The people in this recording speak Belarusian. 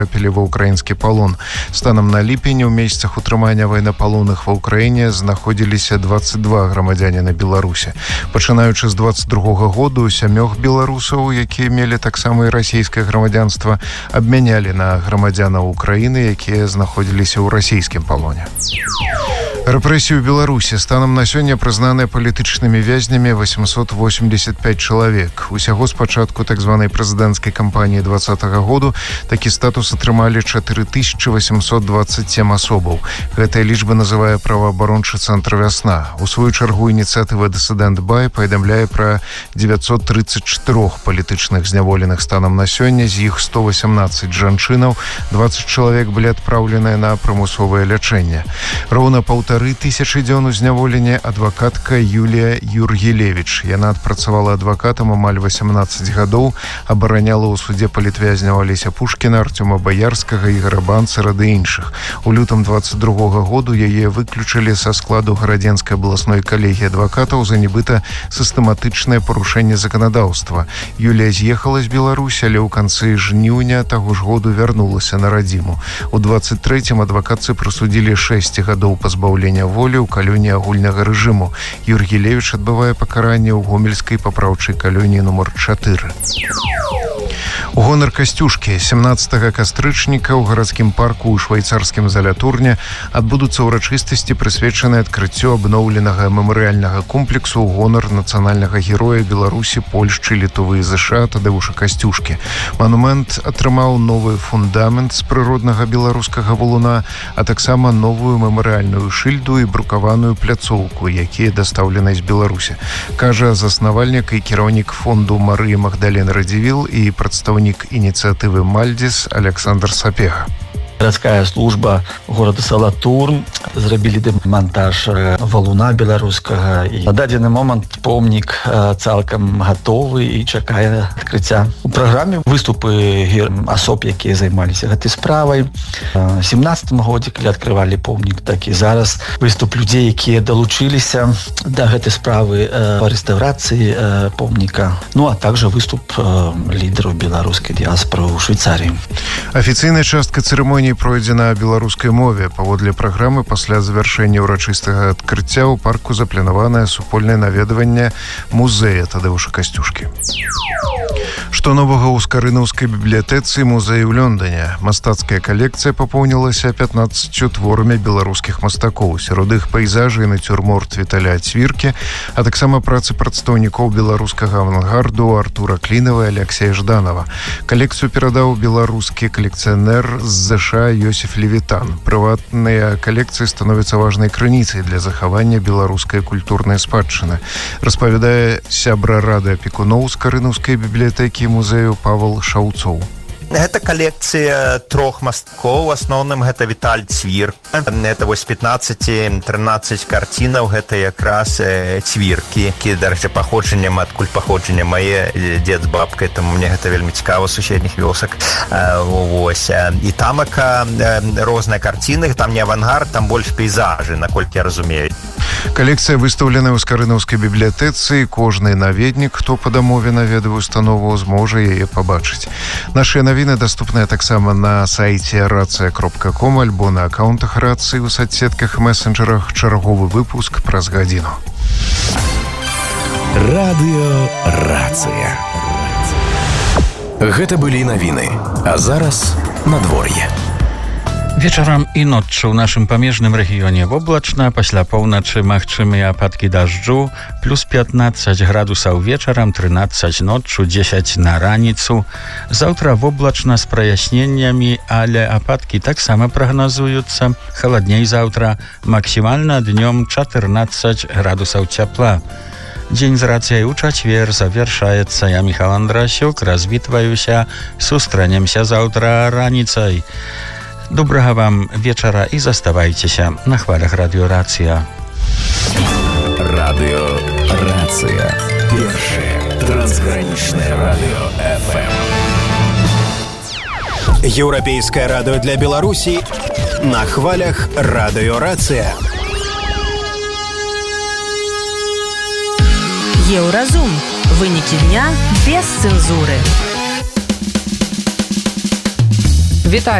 трапілі ва ўкраінскі палон. Станам на ліпень у месяцах утрымання вайнапалонных ва ўкраіне знаходзіліся 22 грамадзяніна Беларусі. Пачынаючы з 22 году 7 беларусаў, якія мелі таксама і расійскае грамадзянства, абмянялі на грамадзянаў Украіны, якія знаходзіліся ў расійскім палоне. Рэпрэсіі ў Беларусі станам на сёння прызнаныя палітычнымі вязнямі 885 чалавек. Усяго з пачатку так званай прэзідэнцкай кампаніі 2020 году такі статус атрымалі 4827 асобаў. Гэтая лічба называе праваабарончы цэнтр «Вясна». У сваю чаргу ініцыятыва «Дысідэнт Бай» паведамляе пра 934 палітычных зняволеных станам на сёння, з іх 118 жанчынаў, 20 чалавек былі адпраўленыя на прымусовае лячэнне. Роўна 1500 дзён у зняволенні адвакатка Юлія Юргелевіч. Яна адпрацавала адвакатам амаль 18 гадоў, абараняла ў судзе палітвязняў Алеся Пушкіна, Артёма Баярскага, Ігара Банцера ды іншых. У лютым 22 году яе выключылі са складу Гарадзенскай абласной калегіі адвакатаў за нібыта сістэматычнае парушэнне заканадаўства. Юлія з'ехала з Беларусі, але ў канцы жніўня таго ж году вярнулася на радзіму. У 23-м адвакатцы прысудзілі 6 гадоў пазбаўлення волі ў калоніі агульнага рэжыму. Юргелевіч адбывае пакаранне ў гомельскай папраўчай калоніі нумар 4. У гонар Касцюшкі 17 кастрычніка ў гарадскім парку ў швайцарскім Залятурне адбудуцца ўрачыстасці, прысвечаныя адкрыццю абноўленага мемарыяльнага комплексу ў гонар нацыянальнага героя Беларусі, Польшчы, Літвы і ЗША Тадеуша Касцюшкі. Манумент атрымаў новы фундамент з прыроднага беларускага валуна, а таксама новую мемарыяльную шыльду і брукаваную пляцоўку, якія дастаўлены з Беларусі. Кажа заснавальнік і кіраўнік фонду Марыі Магдален Радзівіл і прадстаўнік ініцыятывы «Мальдзіс» Александр Сапега. Гарадская служба горада Салатурн зрабілі дэмантаж валуна беларускага. І на дадзены момант помнік цалкам гатовы і чакае адкрыцця. У праграме выступы асоб, якія займаліся гэтай справай. У 17 годзе, калі адкрывалі помнік, так і зараз выступ людзей, якія далучыліся да гэтай справы па рэстаўрацыі помніка. Ну, а также выступ лідараў беларускай дыяспоры ў Швейцарыі. Афіцыйная частка цырымоніі пройдзе на беларускай мове. Паводле праграмы, пасля завяршэння ўрачыстага адкрыцця ў парку запланаванае супольнае наведванне музея Тадеуша Касцюшкі. Што новага ў скарынаўскай бібліятэцы музеі ў Лондоне. Мастацкая калекцыя папоўнілася 15 творамі беларускіх мастакоў. Сярод іх пейзажы і нацюрморт Віталя Цвіркі, а таксама працы прадстаўнікоў беларускага авангарду Артура Клінава і Алексея Жданова. Калекцыю перадаў беларускі калекцыянер з ЗША Йосиф Левітан. Прыватныя калекцыі становяцца важнай крыніцай для захавання беларускай культурнай спадчыны, распавядае сябра рады апекуноў скарынаўскай бібліятэкі музею Павел Шаўцоў. Гэта калекцыя трох масткоў. У асноўным гэта Віталь Цвірк. Это вось 15-13 карцінаў. Гэта якраз цвіркі, якія, дарэчы, паходжаннем, адкуль паходжання мае дзед з бабкай, таму мне гэта вельмі цікава, суседніх вёсак. Вось. І тамака розныя карціны, там не авангард, там больш пейзажы, наколькі я разумею. Калекцыя выстаўленая ў скарынаўскай бібліятэцы, і кожны наведнік, хто па дамове наведае установу, зможа яе пабачыць. Нашыя навіны даступныя таксама на сайце racia.com альбо на аккаунтах Рацыі ў соцсетках і месенджерах. Чарговы выпуск праз гадзіну. Радыё Рацыя. Гэта былі навіны, а зараз надвор'е. Вечарам і ноччу ў нашым памежным рэгіёне воблачна, пасля поўначы магчымыя ападкі дажджу, плюс 15 градусаў вечарам, 13 ноччу, 10 на раніцу. Заўтра воблачна з праясненнямі, але ападкі таксама прагназуюцца. Халадней заўтра, максімальна днём 14 градусаў цяпла. Дзень з рацыяй у чацвер завяршаецца. Я, Міхал Андрасюк, развітваюся. Сустрэнемся заўтра раніцай. Добрага вам вечара і заставайцеся на хвалях радыё Рацыя. Радыё Рацыя. Першае трансгранічнае радыё FM. Еўрапейскае радыё для Беларусі на хвалях радыё Рацыя. Еўразум. Вынікі дня без цэнзуры. Вітаю.